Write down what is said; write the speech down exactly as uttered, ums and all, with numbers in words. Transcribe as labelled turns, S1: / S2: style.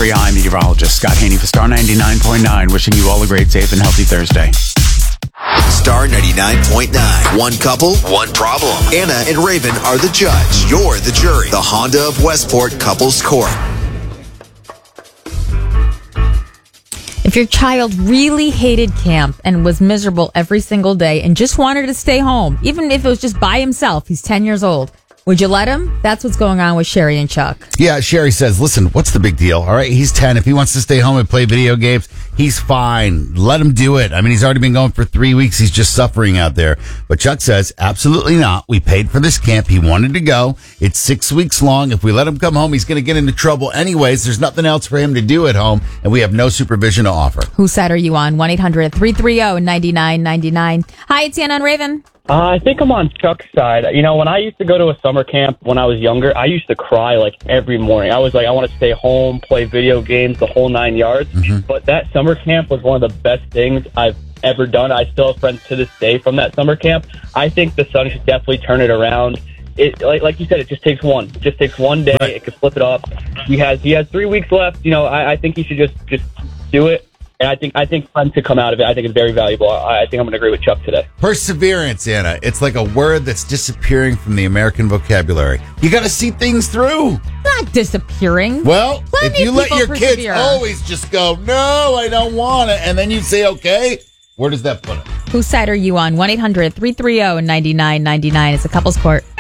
S1: three. I'm meteorologist Scott Haney for Star ninety-nine point nine, wishing you all a great, safe, and healthy Thursday.
S2: Star ninety-nine point nine. One couple, one problem. Anna and Raven are the judge. You're the jury. The Honda of Westport Couples Court.
S3: If your child really hated camp and was miserable every single day and just wanted to stay home, even if it was just by himself, he's ten years old, would you let him? That's what's going on with Sherry and Chuck.
S4: Yeah, Sherry says, listen, what's the big deal? All right, he's ten. If he wants to stay home and play video games, he's fine. Let him do it. I mean, he's already been going for three weeks. He's just suffering out there. But Chuck says, absolutely not. We paid for this camp. He wanted to go. It's six weeks long. If we let him come home, he's going to get into trouble anyways. There's nothing else for him to do at home, and we have no supervision to offer.
S3: Whose side are you on? one eight hundred three three zero nine nine nine nine. Hi, it's Anna and Raven.
S5: Uh, I think I'm on Chuck's side. You know, when I used to go to a summer camp when I was younger, I used to cry like every morning. I was like, I want to stay home, play video games, the whole nine yards. Mm-hmm. But that summer camp was one of the best things I've ever done. I still have friends to this day from that summer camp. I think the son should definitely turn it around. It like like you said, it just takes one. It just takes one day. Right. It could flip it up. He has he has three weeks left. You know, I, I think he should just just do it. And I think I think fun to come out of it. I think it's very valuable. I, I think I'm going to agree with Chuck today.
S4: Perseverance, Anna. It's like a word that's disappearing from the American vocabulary. You got to see things through.
S3: Not disappearing.
S4: Well,
S3: Plenty
S4: if you
S3: of
S4: let
S3: people
S4: your
S3: persevere.
S4: kids always just go, no, I don't want it, and then you say, okay, where does that put it?
S3: Whose side are you on? one eight hundred three three zero nine nine nine nine. It's a couples court.